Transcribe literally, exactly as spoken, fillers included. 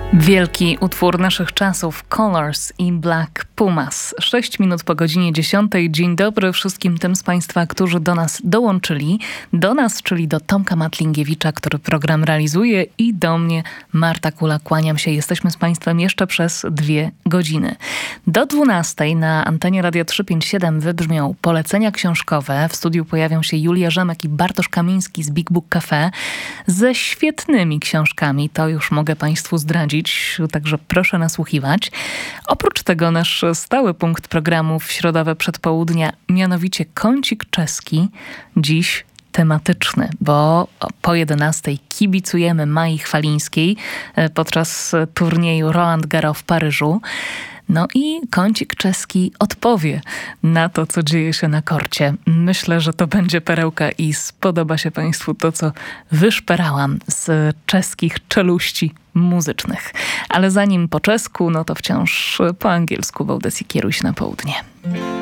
Wielki utwór naszych czasów, Colors i Black Pumas. Sześć minut po godzinie dziesiątej. Dzień dobry wszystkim tym z Państwa, którzy do nas dołączyli. Do nas, czyli do Tomka Matlingiewicza, który program realizuje, i do mnie, Marta Kula. Kłaniam się. Jesteśmy z Państwem jeszcze przez dwie godziny. Do dwunastej na antenie Radia trzysta pięćdziesiąt siedem wybrzmią polecenia książkowe. W studiu pojawią się Julia Rzemek i Bartosz Kamiński z Big Book Cafe ze świetnymi książkami. To już mogę Państwu zdradzić. Także proszę nasłuchiwać. Oprócz tego nasz stały punkt programu w środowe przedpołudnia, mianowicie kącik czeski, dziś tematyczny, bo po jedenastej kibicujemy Mai Chwalińskiej podczas turnieju Roland Garros w Paryżu. No i kącik czeski odpowie na to, co dzieje się na korcie. Myślę, że to będzie perełka i spodoba się Państwu to, co wyszperałam z czeskich czeluści muzycznych. Ale zanim po czesku, no to wciąż po angielsku w audycji Kieruj się na południe.